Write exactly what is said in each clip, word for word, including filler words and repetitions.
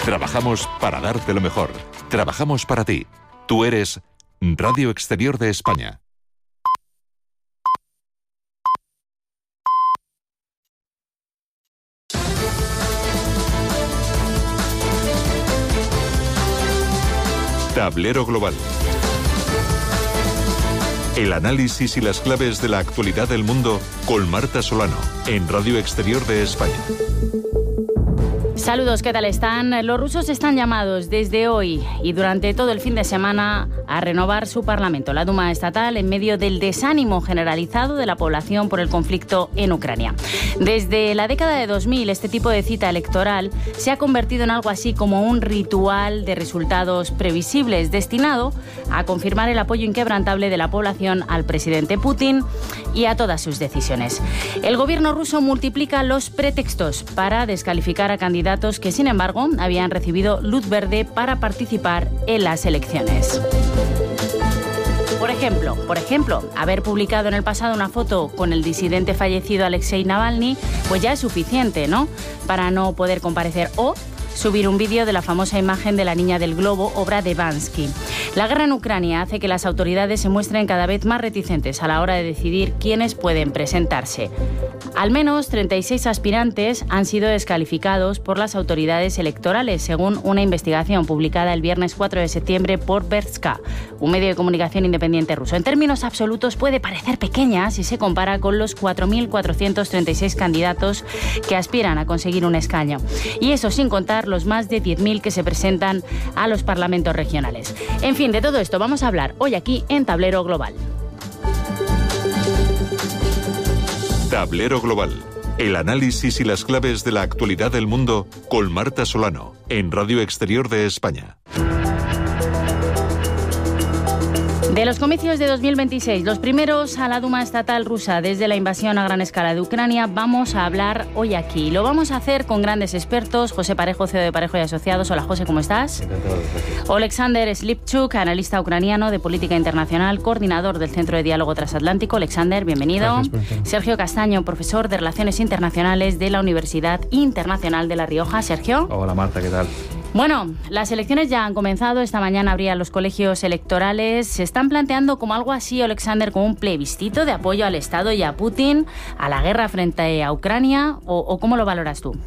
Trabajamos para darte lo mejor. Trabajamos para ti. Tú eres Radio Exterior de España. Tablero Global. El análisis y las claves de la actualidad del mundo con Marta Solano en Radio Exterior de España. Saludos, ¿qué tal están? Los rusos están llamados desde hoy y durante todo el fin de semana a renovar su parlamento, la Duma estatal, en medio del desánimo generalizado de la población por el conflicto en Ucrania. Desde la década de dos mil, este tipo de cita electoral se ha convertido en algo así como un ritual de resultados previsibles, destinado a confirmar el apoyo inquebrantable de la población al presidente Putin y a todas sus decisiones. El gobierno ruso multiplica los pretextos para descalificar a candidatos que, sin embargo, habían recibido luz verde para participar en las elecciones. Por ejemplo, por ejemplo, haber publicado en el pasado una foto con el disidente fallecido Alexei Navalny, pues ya es suficiente, ¿no?, para no poder comparecer, o subir un vídeo de la famosa imagen de la niña del globo, obra de Bansky. La guerra en Ucrania hace que las autoridades se muestren cada vez más reticentes a la hora de decidir quiénes pueden presentarse. Al menos treinta y seis aspirantes han sido descalificados por las autoridades electorales, según una investigación publicada el viernes cuatro de septiembre por Bertska, un medio de comunicación independiente ruso. En términos absolutos puede parecer pequeña si se compara con los cuatro mil cuatrocientos treinta y seis candidatos que aspiran a conseguir un escaño. Y eso sin contar los más de diez mil que se presentan a los parlamentos regionales. En fin, de todo esto vamos a hablar hoy aquí en Tablero Global. Tablero Global. El análisis y las claves de la actualidad del mundo con Marta Solano en Radio Exterior de España. De los comicios de dos mil veintiséis, los primeros a la Duma estatal rusa desde la invasión a gran escala de Ucrania, vamos a hablar hoy aquí. Lo vamos a hacer con grandes expertos. José Parejo, C E O de Parejo y Asociados. Hola, José, ¿cómo estás? Encantado. Alexander Slipchuk, analista ucraniano de política internacional, coordinador del Centro de Diálogo Transatlántico. Alexander, bienvenido. Sergio Castaño, profesor de Relaciones Internacionales de la Universidad Internacional de La Rioja. Sergio. Hola, Marta, ¿qué tal? Bueno, las elecciones ya han comenzado. Esta mañana abrían los colegios electorales. Se están planteando como algo así, Alexander, como un plebiscito de apoyo al Estado y a Putin, a la guerra frente a Ucrania, o, o ¿cómo lo valoras tú?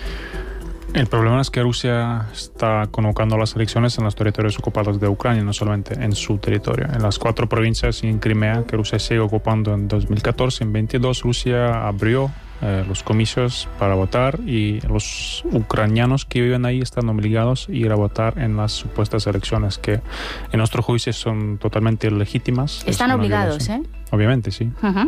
El problema es que Rusia está convocando las elecciones en los territorios ocupados de Ucrania, no solamente en su territorio. En las cuatro provincias y en Crimea, que Rusia sigue ocupando en dos mil catorce, en veintidós, Rusia abrió eh, los comicios para votar y los ucranianos que viven ahí están obligados a ir a votar en las supuestas elecciones, que en nuestro juicio son totalmente legítimas. Están obligados, ¿eh? Obviamente, sí. Uh-huh.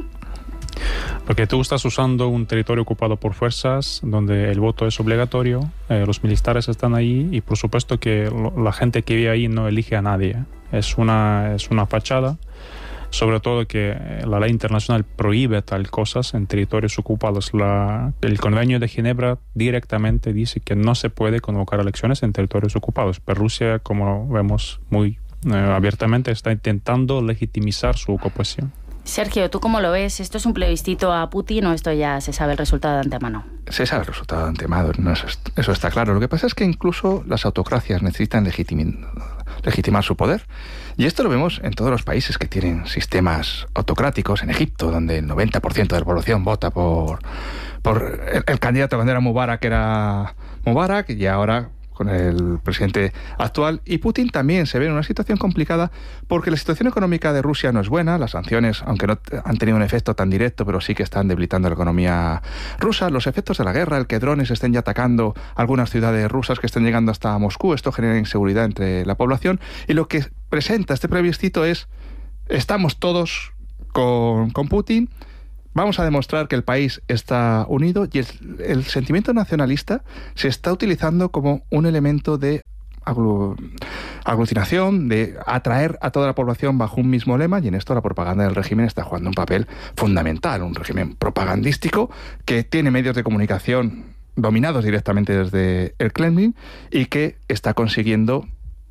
Porque tú estás usando un territorio ocupado por fuerzas donde el voto es obligatorio, eh, los militares están ahí y por supuesto que lo, la gente que vive ahí no elige a nadie. Es una, es una fachada, sobre todo que la ley internacional prohíbe tal cosas en territorios ocupados. La, el Convenio de Ginebra directamente dice que no se puede convocar elecciones en territorios ocupados, pero Rusia, como vemos muy eh, abiertamente, está intentando legitimizar su ocupación. Sergio, ¿tú cómo lo ves? ¿Esto es un plebiscito a Putin o esto ya se sabe el resultado de antemano? Se sabe el resultado de antemano, no, eso, eso está claro. Lo que pasa es que incluso las autocracias necesitan legitimar, legitimar su poder. Y esto lo vemos en todos los países que tienen sistemas autocráticos. En Egipto, donde el noventa por ciento de la población vota por, por el, el candidato cuando era Mubarak, era Mubarak, y ahora con el presidente actual. Y Putin también se ve en una situación complicada porque la situación económica de Rusia no es buena. Las sanciones, aunque no han tenido un efecto tan directo, pero sí que están debilitando la economía rusa. Los efectos de la guerra, el que drones estén ya atacando algunas ciudades rusas que estén llegando hasta Moscú, esto genera inseguridad entre la población. Y lo que presenta este plebiscito es: estamos todos con, con Putin, vamos a demostrar que el país está unido, y el, el sentimiento nacionalista se está utilizando como un elemento de aglu, aglutinación, de atraer a toda la población bajo un mismo lema, y en esto la propaganda del régimen está jugando un papel fundamental, un régimen propagandístico que tiene medios de comunicación dominados directamente desde el Kremlin y que está consiguiendo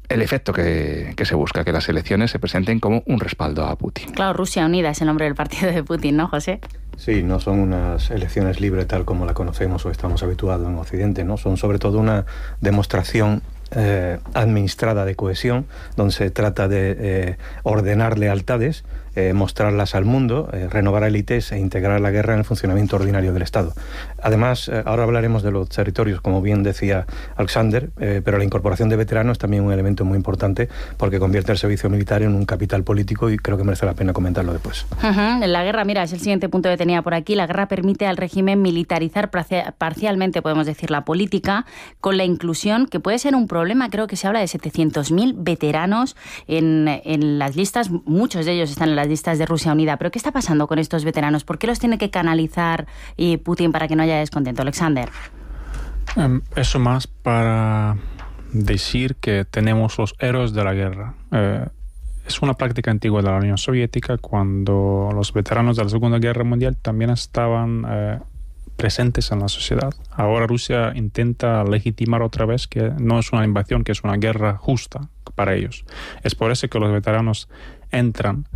el efecto que, que se busca, que las elecciones se presenten como un respaldo a Putin. Claro, Rusia Unida es el nombre del partido de Putin, ¿no, José? Sí, no son unas elecciones libres tal como la conocemos o estamos habituados en Occidente, ¿no? Son sobre todo una demostración eh, administrada de cohesión, donde se trata de eh, ordenar lealtades, eh, mostrarlas al mundo, eh, renovar élites e integrar la guerra en el funcionamiento ordinario del Estado. Además, eh, ahora hablaremos de los territorios, como bien decía Alexander, eh, pero la incorporación de veteranos es también un elemento muy importante porque convierte el servicio militar en un capital político y creo que merece la pena comentarlo después. Uh-huh. La guerra, mira, es el siguiente punto que tenía por aquí. La guerra permite al régimen militarizar parcialmente, podemos decir, la política, con la inclusión, que puede ser un problema. Creo que se habla de setecientos mil veteranos en, en las listas, muchos de ellos están en las listas de Rusia Unida. ¿Pero qué está pasando con estos veteranos? ¿Por qué los tiene que canalizar eh, Putin para que no haya descontento? Alexander. Um, eso más para decir que tenemos los héroes de la guerra. Eh, es una práctica antigua de la Unión Soviética, cuando los veteranos de la Segunda Guerra Mundial también estaban eh, presentes en la sociedad. Ahora Rusia intenta legitimar otra vez que no es una invasión, que es una guerra justa para ellos. Es por eso que los veteranos entran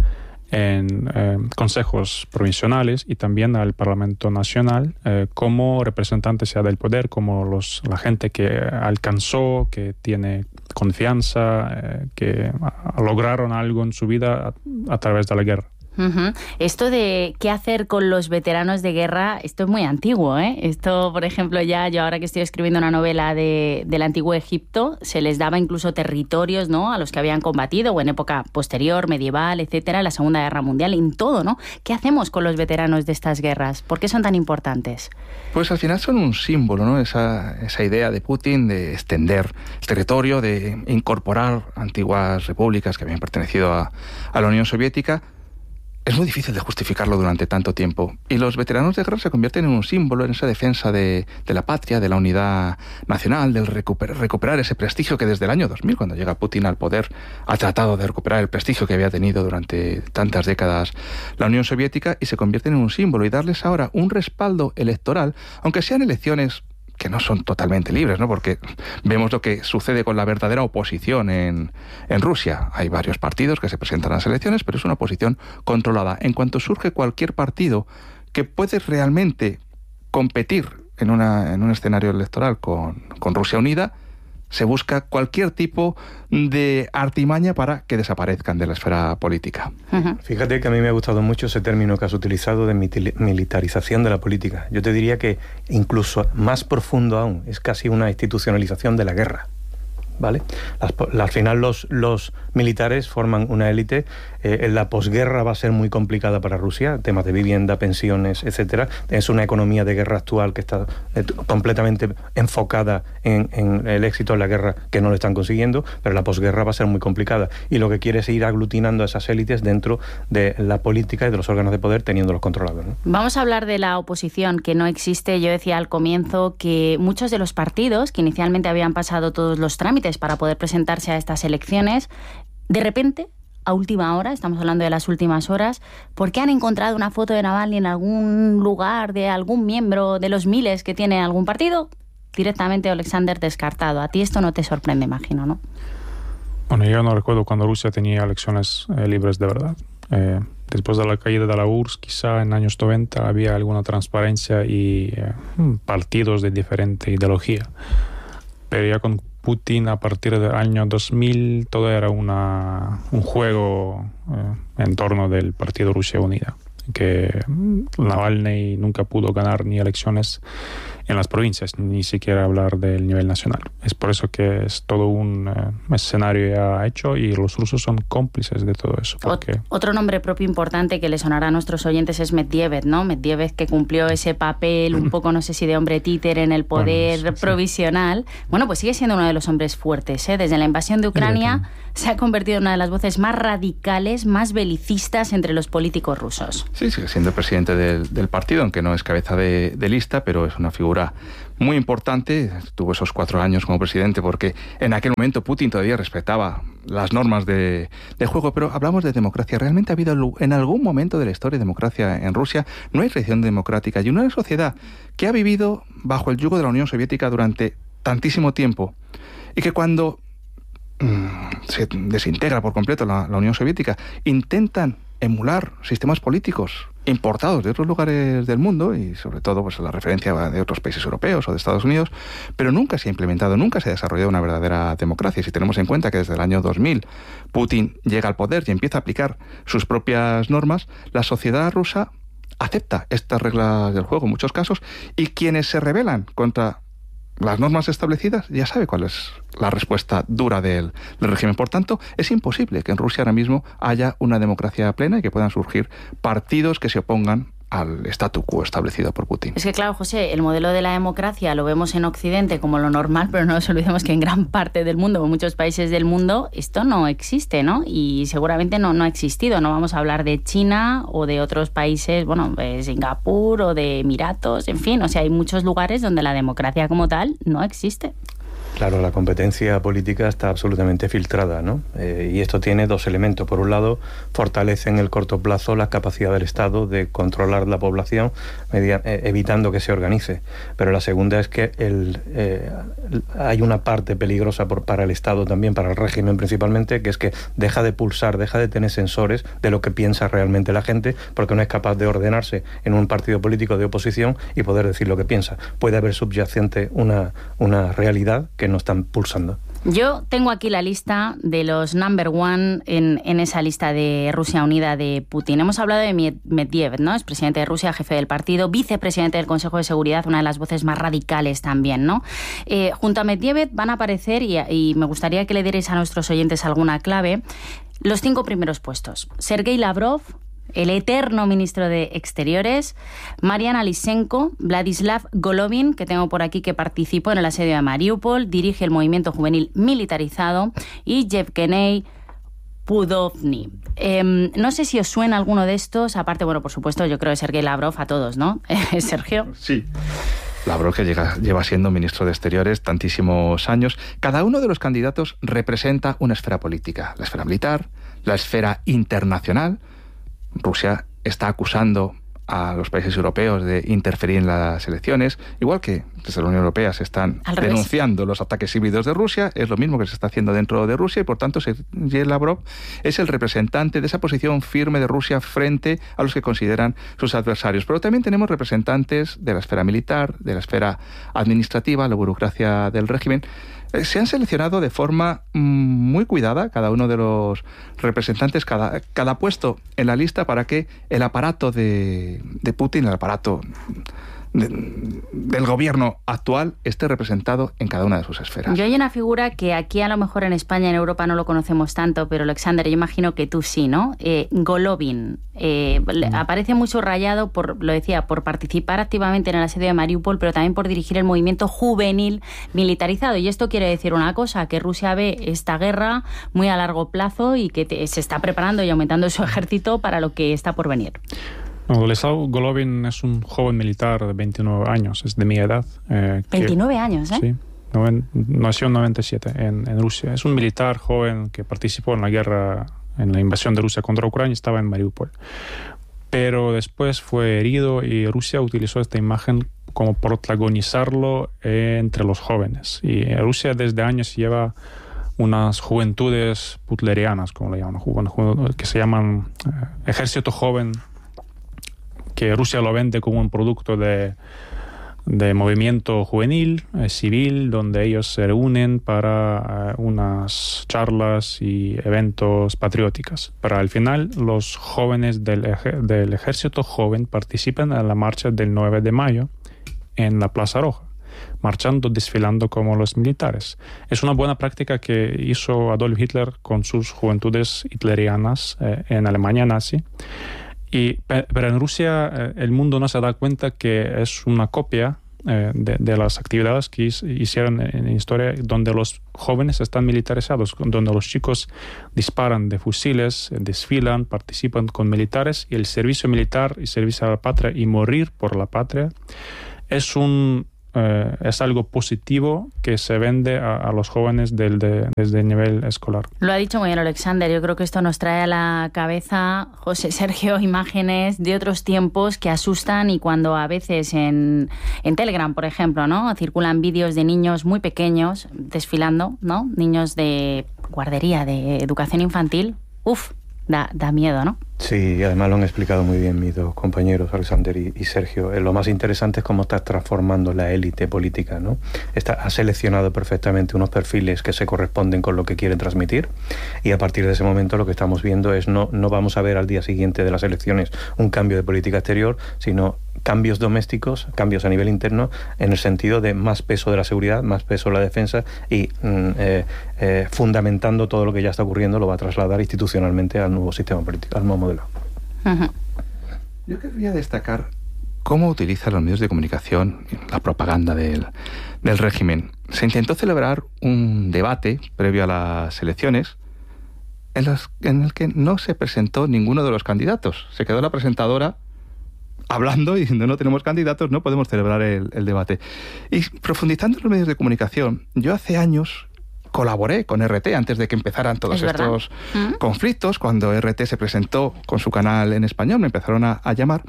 en eh, consejos provisionales y también al Parlamento Nacional eh, como representantes ya del poder, como los, la gente que alcanzó, que tiene confianza, eh, que a, lograron algo en su vida a, a través de la guerra. Uh-huh. Esto de qué hacer con los veteranos de guerra, esto es muy antiguo, ¿eh? Esto, por ejemplo, ya yo ahora que estoy escribiendo una novela de, del antiguo Egipto, se les daba incluso territorios, ¿no?, a los que habían combatido, o en época posterior, medieval, etcétera, en la Segunda Guerra Mundial, en todo, ¿no? ¿Qué hacemos con los veteranos de estas guerras? ¿Por qué son tan importantes? Pues al final son un símbolo, ¿no? Esa, esa idea de Putin de extender el territorio, de incorporar antiguas repúblicas que habían pertenecido a, a la Unión Soviética. Es muy difícil de justificarlo durante tanto tiempo. Y los veteranos de guerra se convierten en un símbolo, en esa defensa de, de la patria, de la unidad nacional, del recuperar, recuperar ese prestigio que desde el año dos mil, cuando llega Putin al poder, ha tratado de recuperar el prestigio que había tenido durante tantas décadas la Unión Soviética, y se convierten en un símbolo y darles ahora un respaldo electoral, aunque sean elecciones que no son totalmente libres, ¿no? Porque vemos lo que sucede con la verdadera oposición en, en Rusia. Hay varios partidos que se presentan a las elecciones, pero es una oposición controlada. En cuanto surge cualquier partido que puede realmente competir en, una, en un escenario electoral con, con Rusia Unida, se busca cualquier tipo de artimaña para que desaparezcan de la esfera política. Uh-huh. Fíjate que a mí me ha gustado mucho ese término que has utilizado de militarización de la política. Yo te diría que incluso más profundo aún, es casi una institucionalización de la guerra. ¿Vale? Las, al final los, los militares forman una élite. Eh, en la posguerra va a ser muy complicada para Rusia, temas de vivienda, pensiones, etcétera. Es una economía de guerra actual que está eh, completamente enfocada en, en el éxito de la guerra, que no lo están consiguiendo, pero la posguerra va a ser muy complicada. Y lo que quiere es ir aglutinando a esas élites dentro de la política y de los órganos de poder, teniéndolos controlados, ¿no? Vamos a hablar de la oposición, que no existe. Yo decía al comienzo que muchos de los partidos que inicialmente habían pasado todos los trámites para poder presentarse a estas elecciones, de repente, a última hora, estamos hablando de las últimas horas, porque han encontrado una foto de Navalny en algún lugar de algún miembro de los miles que tiene algún partido, directamente Alexander descartado. A ti esto no te sorprende, imagino, ¿no? Bueno, yo no recuerdo cuando Rusia tenía elecciones eh, libres de verdad. Eh, después de la caída de la U R S S, quizá en años noventa había alguna transparencia y eh, partidos de diferente ideología. Pero ya con Putin, a partir del año dos mil, todo era una, un juego eh, en torno del Partido Rusia Unida, que Navalny nunca pudo ganar ni elecciones en las provincias, ni siquiera hablar del nivel nacional. Es por eso que es todo un uh, escenario ya hecho y los rusos son cómplices de todo eso. Porque... Otro nombre propio importante que le sonará a nuestros oyentes es Medvedev, ¿no? Medvedev, que cumplió ese papel un poco, no sé si de hombre títere en el poder bueno, sí, provisional. Sí. Bueno, pues sigue siendo uno de los hombres fuertes, ¿eh? Desde la invasión de Ucrania se ha convertido en una de las voces más radicales, más belicistas entre los políticos rusos. Sí, sigue siendo presidente del, del partido, aunque no es cabeza de, de lista, pero es una figura muy importante. Tuvo esos cuatro años como presidente porque en aquel momento Putin todavía respetaba las normas de, de juego, pero hablamos de democracia. ¿Realmente ha habido en algún momento de la historia de democracia en Rusia? No hay tradición democrática y una sociedad que ha vivido bajo el yugo de la Unión Soviética durante tantísimo tiempo y que cuando se desintegra por completo la, la Unión Soviética, intentan emular sistemas políticos importados de otros lugares del mundo y sobre todo pues la referencia de otros países europeos o de Estados Unidos, pero nunca se ha implementado, nunca se ha desarrollado una verdadera democracia. Si tenemos en cuenta que desde el año dos mil Putin llega al poder y empieza a aplicar sus propias normas, la sociedad rusa acepta estas reglas del juego en muchos casos, y quienes se rebelan contra las normas establecidas ya sabe cuál es la respuesta dura del, del régimen. Por tanto, es imposible que en Rusia ahora mismo haya una democracia plena y que puedan surgir partidos que se opongan al statu quo establecido por Putin. Es que claro, José, el modelo de la democracia lo vemos en Occidente como lo normal, pero no nos olvidemos que en gran parte del mundo, en muchos países del mundo, esto no existe, ¿no? Y seguramente no, no ha existido. No vamos a hablar de China o de otros países, bueno, de Singapur o de Emiratos, en fin. O sea, hay muchos lugares donde la democracia como tal no existe. Claro, la competencia política está absolutamente filtrada, ¿no? Eh, y esto tiene dos elementos. Por un lado, fortalece en el corto plazo la capacidad del Estado de controlar la población, media, eh, evitando que se organice. Pero la segunda es que el, eh, hay una parte peligrosa por, para el Estado también, para el régimen principalmente, que es que deja de pulsar, deja de tener sensores de lo que piensa realmente la gente, porque no es capaz de ordenarse en un partido político de oposición y poder decir lo que piensa. Puede haber subyacente una, una realidad que no están pulsando. Yo tengo aquí la lista de los number one en, en esa lista de Rusia Unida de Putin. Hemos hablado de Medvedev, ¿no? Es presidente de Rusia, jefe del partido, vicepresidente del Consejo de Seguridad, una de las voces más radicales también, ¿no? Eh, junto a Medvedev van a aparecer, y, y me gustaría que le dierais a nuestros oyentes alguna clave, los cinco primeros puestos. Sergei Lavrov, el eterno ministro de Exteriores, Mariana Lysenko, Vladislav Golovin, que tengo por aquí, que participó en el asedio de Mariupol, dirige el movimiento juvenil militarizado, y Yevgeny Pudovny. Eh, no sé si os suena alguno de estos, aparte, bueno, por supuesto, yo creo que Sergei Lavrov a todos, ¿no? Sergio. Sí. Lavrov, que llega, lleva siendo ministro de Exteriores tantísimos años. Cada uno de los candidatos representa una esfera política, la esfera militar, la esfera internacional. Rusia está acusando a los países europeos de interferir en las elecciones, igual que desde la Unión Europea se están denunciando los ataques híbridos de Rusia. Es lo mismo que se está haciendo dentro de Rusia, y por tanto Sergei Lavrov es el representante de esa posición firme de Rusia frente a los que consideran sus adversarios. Pero también tenemos representantes de la esfera militar, de la esfera administrativa, la burocracia del régimen. Se han seleccionado de forma muy cuidada cada uno de los representantes, cada, cada puesto en la lista, para que el aparato de, de Putin, el aparato de, del gobierno actual, esté representado en cada una de sus esferas. Yo hay una figura que aquí a lo mejor en España, en Europa no lo conocemos tanto, pero Alexander, yo imagino que tú sí, ¿no? Eh, Golovin. Eh, mm. Aparece muy subrayado, por, lo decía, por participar activamente en el asedio de Mariupol, pero también por dirigir el movimiento juvenil militarizado. Y esto quiere decir una cosa, que Rusia ve esta guerra muy a largo plazo y que te, se está preparando y aumentando su ejército para lo que está por venir. No, Vladislav Golovin es un joven militar de veintinueve años, es de mi edad. Eh, veintinueve que, años, ¿eh? Sí, noven, nació en noventa y siete en, en Rusia. Es un militar joven que participó en la guerra, en la invasión de Rusia contra Ucrania, estaba en Mariupol. Pero después fue herido y Rusia utilizó esta imagen como protagonizarlo entre los jóvenes. Y Rusia desde años lleva unas juventudes putlerianas, como le llaman, que se llaman eh, ejército joven, que Rusia lo vende como un producto de, de movimiento juvenil, eh, civil, donde ellos se reúnen para eh, unas charlas y eventos patrióticos. Pero al final los jóvenes del, ej- del ejército joven participan en la marcha del nueve de mayo en la Plaza Roja, marchando, desfilando como los militares. Es una buena práctica que hizo Adolf Hitler con sus juventudes hitlerianas eh, en Alemania nazi. Y, pero en Rusia eh, el mundo no se da cuenta que es una copia eh, de, de las actividades que hicieron en, en historia, donde los jóvenes están militarizados, donde los chicos disparan de fusiles, desfilan, participan con militares, y el servicio militar y servicio a la patria y morir por la patria es un Eh, es algo positivo que se vende a, a los jóvenes del, de, desde el nivel escolar. Lo ha dicho muy bien Alexander. Yo creo que esto nos trae a la cabeza, José Sergio, imágenes de otros tiempos que asustan, y cuando a veces en, en Telegram, por ejemplo, ¿no?, circulan vídeos de niños muy pequeños desfilando, ¿no?, niños de guardería, de educación infantil, uf, da, da miedo, ¿no? Sí, además lo han explicado muy bien mis dos compañeros, Alexander y, y Sergio. Eh, lo más interesante es cómo está transformando la élite política, ¿no? Está, ha seleccionado perfectamente unos perfiles que se corresponden con lo que quiere transmitir, y a partir de ese momento lo que estamos viendo es no, no vamos a ver al día siguiente de las elecciones un cambio de política exterior, sino cambios domésticos, cambios a nivel interno, en el sentido de más peso de la seguridad, más peso de la defensa, y mm, eh, eh, fundamentando todo lo que ya está ocurriendo, lo va a trasladar institucionalmente al nuevo sistema político, al nuevo modelo. Uh-huh. Yo querría destacar cómo utilizan los medios de comunicación la propaganda del, del régimen. Se intentó celebrar un debate previo a las elecciones en, los, en el que no se presentó ninguno de los candidatos. Se quedó la presentadora hablando y diciendo no tenemos candidatos, no podemos celebrar el, el debate. Y profundizando en los medios de comunicación, yo hace años colaboré con R T antes de que empezaran todos estos ¿Mm? conflictos. Cuando R T se presentó con su canal en español, me empezaron a, a llamar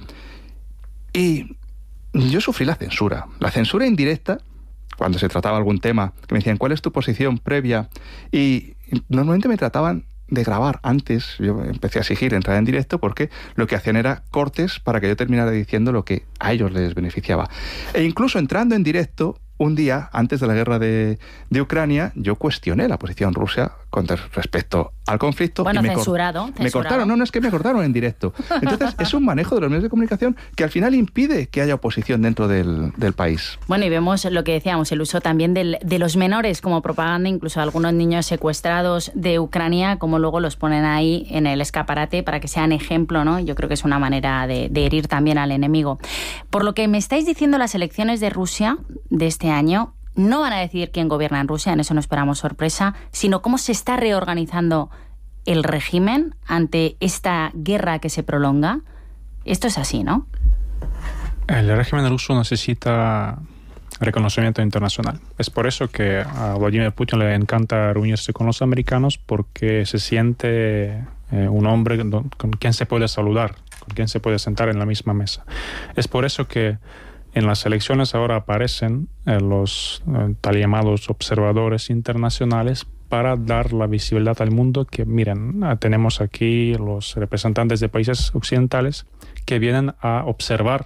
y yo sufrí la censura. La censura indirecta, cuando se trataba algún tema, que me decían, ¿cuál es tu posición previa? Y normalmente me trataban de grabar antes. Yo empecé a exigir entrar en directo porque lo que hacían era cortes para que yo terminara diciendo lo que a ellos les beneficiaba. E incluso entrando en directo, un día antes de la guerra de, de Ucrania, yo cuestioné la posición rusa con respecto al conflicto. Bueno, y me censurado, cor- censurado. Me cortaron, no, no es que me cortaron en directo. Entonces, es un manejo de los medios de comunicación que al final impide que haya oposición dentro del, del país. Bueno, y vemos lo que decíamos, el uso también del, de los menores como propaganda, incluso algunos niños secuestrados de Ucrania, como luego los ponen ahí en el escaparate para que sean ejemplo, ¿no? Yo creo que es una manera de, de herir también al enemigo. Por lo que me estáis diciendo, las elecciones de Rusia de este año no van a decidir quién gobierna en Rusia, en eso no esperamos sorpresa, sino cómo se está reorganizando el régimen ante esta guerra que se prolonga. Esto es así, ¿no? El régimen ruso necesita reconocimiento internacional. Es por eso que a Vladimir Putin le encanta reunirse con los americanos, porque se siente eh, un hombre con quien se puede saludar, con quien se puede sentar en la misma mesa. Es por eso que en las elecciones ahora aparecen eh, los eh, tal llamados observadores internacionales para dar la visibilidad al mundo que, miren, tenemos aquí los representantes de países occidentales que vienen a observar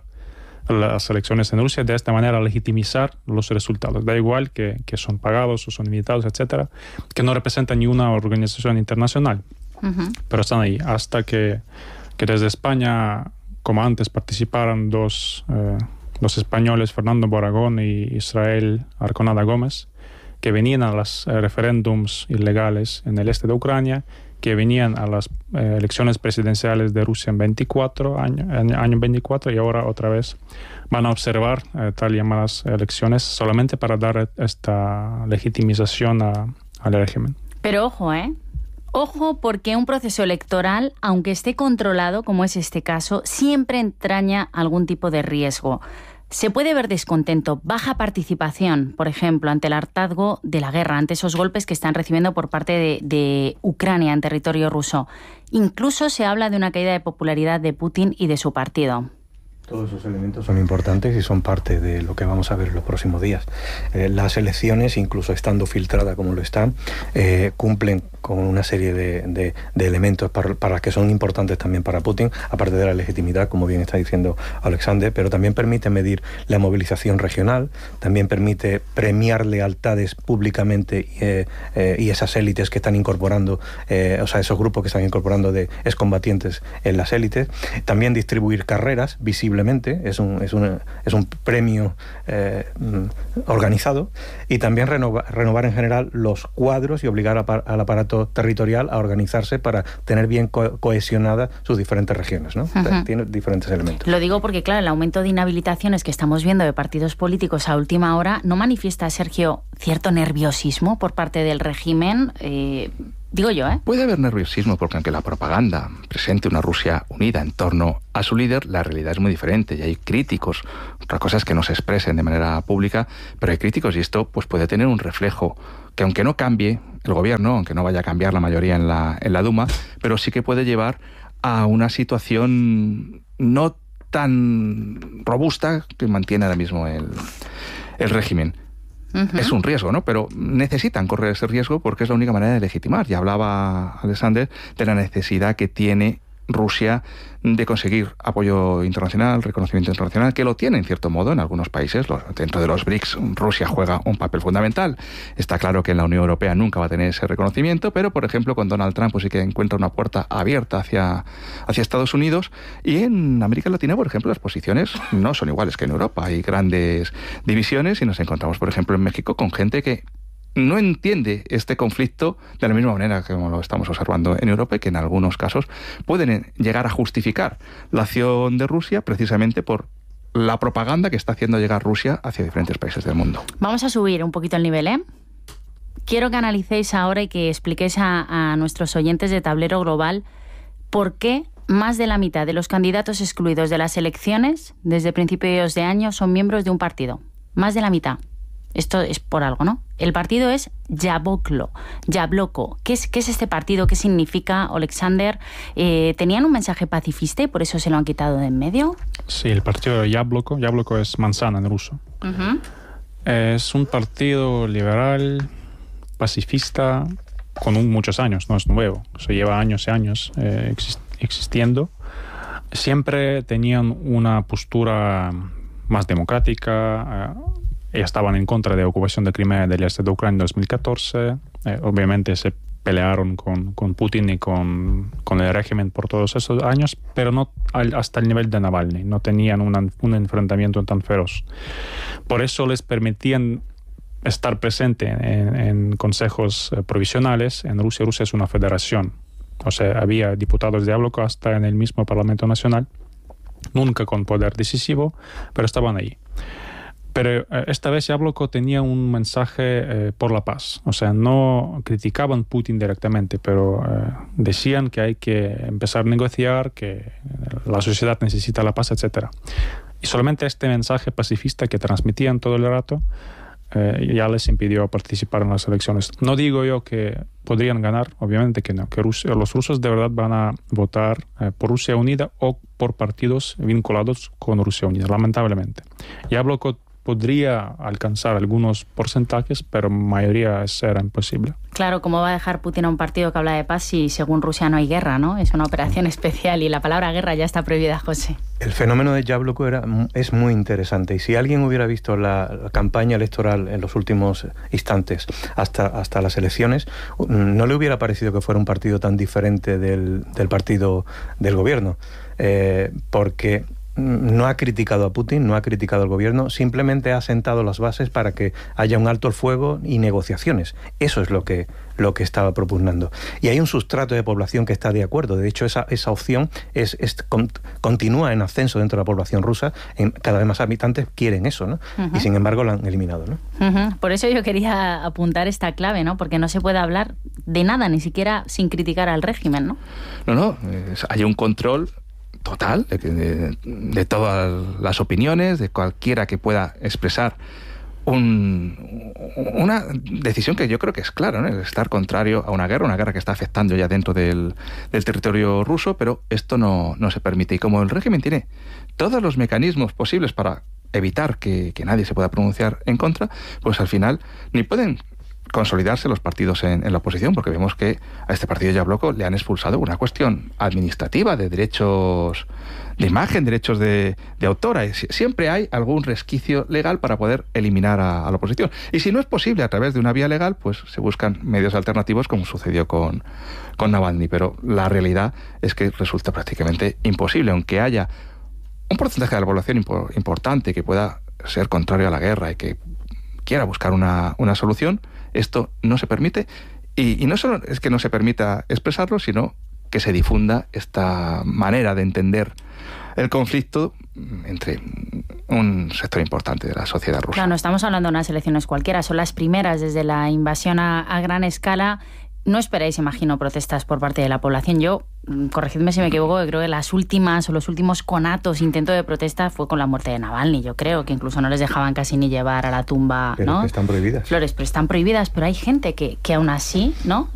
las elecciones en Rusia, de esta manera legitimizar los resultados. Da igual que, que son pagados o son invitados, etcétera, que no representan ni una organización internacional, uh-huh. pero están ahí. Hasta que, que desde España, como antes, participaran dos... Eh, los españoles Fernando Boragón y Israel Arconada Gómez, que venían a los eh, referéndums ilegales en el este de Ucrania, que venían a las eh, elecciones presidenciales de Rusia en veinticuatro, año, año veinticuatro, y ahora otra vez van a observar eh, tal llamadas elecciones solamente para dar esta legitimización a, al régimen. Pero ojo, ¿eh? Ojo, porque un proceso electoral, aunque esté controlado, como es este caso, siempre entraña algún tipo de riesgo. Se puede ver descontento, baja participación, por ejemplo, ante el hartazgo de la guerra, ante esos golpes que están recibiendo por parte de, de Ucrania en territorio ruso. Incluso se habla de una caída de popularidad de Putin y de su partido. Todos esos elementos son importantes y son parte de lo que vamos a ver en los próximos días. Eh, las elecciones, incluso estando filtradas como lo están, eh, cumplen con una serie de, de, de elementos para, para que son importantes también para Putin, aparte de la legitimidad, como bien está diciendo Alexander, pero también permite medir la movilización regional, también permite premiar lealtades públicamente eh, eh, y esas élites que están incorporando, eh, o sea, esos grupos que están incorporando de excombatientes en las élites, también distribuir carreras visibles. Es un, es un, es un premio eh, organizado, y también renovar, renovar en general los cuadros y obligar a, al aparato territorial a organizarse para tener bien co- cohesionadas sus diferentes regiones, ¿no? Uh-huh. Tiene diferentes elementos. Lo digo porque, claro, el aumento de inhabilitaciones que estamos viendo de partidos políticos a última hora no manifiesta, Sergio, cierto nerviosismo por parte del régimen. Eh, Digo yo, ¿eh? Puede haber nerviosismo porque aunque la propaganda presente una Rusia unida en torno a su líder, la realidad es muy diferente y hay críticos. Otra cosa es que no se expresen de manera pública, pero hay críticos y esto pues puede tener un reflejo que, aunque no cambie el gobierno, aunque no vaya a cambiar la mayoría en la, en la Duma, pero sí que puede llevar a una situación no tan robusta que mantiene ahora mismo el, el régimen. Uh-huh. Es un riesgo, ¿no? Pero necesitan correr ese riesgo porque es la única manera de legitimar. Ya hablaba Alexander de la necesidad que tiene Rusia de conseguir apoyo internacional, reconocimiento internacional, que lo tiene en cierto modo en algunos países. Dentro de los B R I C S, Rusia juega un papel fundamental. Está claro que en la Unión Europea nunca va a tener ese reconocimiento, pero, por ejemplo, con Donald Trump pues sí que encuentra una puerta abierta hacia, hacia Estados Unidos. Y en América Latina, por ejemplo, las posiciones no son iguales que en Europa. Hay grandes divisiones y nos encontramos, por ejemplo, en México con gente que no entiende este conflicto de la misma manera que como lo estamos observando en Europa y que en algunos casos pueden llegar a justificar la acción de Rusia precisamente por la propaganda que está haciendo llegar Rusia hacia diferentes países del mundo. Vamos a subir un poquito el nivel, ¿eh? Quiero que analicéis ahora y que expliquéis a, a nuestros oyentes de Tablero Global por qué más de la mitad de los candidatos excluidos de las elecciones desde principios de año son miembros de un partido. Más de la mitad. Esto es por algo, ¿no? El partido es Yabloko. Yabloko. ¿Qué es, ¿Qué es este partido? ¿Qué significa, Alexander? Eh, ¿Tenían un mensaje pacifista y por eso se lo han quitado de en medio? Sí, el partido Yabloko. Yabloko es manzana en ruso. Uh-huh. Es un partido liberal, pacifista, con un, muchos años, no es nuevo. Eso lleva años y años eh, exist- existiendo. Siempre tenían una postura más democrática. Eh, Estaban en contra de la ocupación de Crimea y del este de Ucrania en dos mil catorce. Eh, obviamente se pelearon con, con Putin y con, con el régimen por todos esos años, pero no al, hasta el nivel de Navalny. No tenían una, un enfrentamiento tan feroz. Por eso les permitían estar presente en, en consejos eh, provisionales. En Rusia, Rusia es una federación. O sea, había diputados de Yabloko hasta en el mismo Parlamento Nacional, nunca con poder decisivo, pero estaban ahí. Pero eh, esta vez Yabloko tenía un mensaje eh, por la paz. O sea, no criticaban a Putin directamente, pero eh, decían que hay que empezar a negociar, que la sociedad necesita la paz, etcétera. Y solamente este mensaje pacifista que transmitían todo el rato eh, ya les impidió participar en las elecciones. No digo yo que podrían ganar, obviamente que no, que Rusia, los rusos de verdad van a votar eh, por Rusia Unida o por partidos vinculados con Rusia Unida, lamentablemente. Yabloko podría alcanzar algunos porcentajes, pero mayoría será imposible. Claro, ¿cómo va a dejar Putin a un partido que habla de paz si según Rusia no hay guerra, ¿no? Es una operación especial y la palabra guerra ya está prohibida, José. El fenómeno de Yabloko era, es muy interesante y si alguien hubiera visto la, la campaña electoral en los últimos instantes hasta, hasta las elecciones, no le hubiera parecido que fuera un partido tan diferente del, del partido del gobierno, eh, porque no ha criticado a Putin, no ha criticado al gobierno, simplemente ha sentado las bases para que haya un alto el fuego y negociaciones. Eso es lo que, lo que estaba propugnando. Y hay un sustrato de población que está de acuerdo. De hecho, esa, esa opción es, es, con, continúa en ascenso dentro de la población rusa. En, cada vez más habitantes quieren eso, ¿no? Uh-huh. Y sin embargo lo han eliminado, ¿no? Uh-huh. Por eso yo quería apuntar esta clave, ¿no? Porque no se puede hablar de nada, ni siquiera sin criticar al régimen, ¿no? No, no. Es, hay un control total de, de, de todas las opiniones, de cualquiera que pueda expresar un, una decisión que yo creo que es clara, ¿no? Estar contrario a una guerra, una guerra que está afectando ya dentro del, del territorio ruso, pero esto no, no se permite. Y como el régimen tiene todos los mecanismos posibles para evitar que, que nadie se pueda pronunciar en contra, pues al final ni pueden consolidarse los partidos en, en la oposición, porque vemos que a este partido Yabloko le han expulsado una cuestión administrativa de derechos de imagen, derechos de, de autora. Siempre hay algún resquicio legal para poder eliminar a, a la oposición. Y si no es posible a través de una vía legal, pues se buscan medios alternativos, como sucedió con, con Navalny. Pero la realidad es que resulta prácticamente imposible, aunque haya un porcentaje de la población impo- importante que pueda ser contrario a la guerra y que quiera buscar una, una solución. Esto no se permite y, y no solo es que no se permita expresarlo, sino que se difunda esta manera de entender el conflicto entre un sector importante de la sociedad rusa. Claro, no estamos hablando de unas elecciones cualquiera, son las primeras desde la invasión a, a gran escala. No esperáis, imagino, protestas por parte de la población. Yo, corregidme si me equivoco, creo que las últimas o los últimos conatos, intento de protesta fue con la muerte de Navalny. Yo creo que incluso no les dejaban casi ni llevar a la tumba, pero ¿no? que están prohibidas. Flores, pero están prohibidas, pero hay gente que, que aún así, ¿no?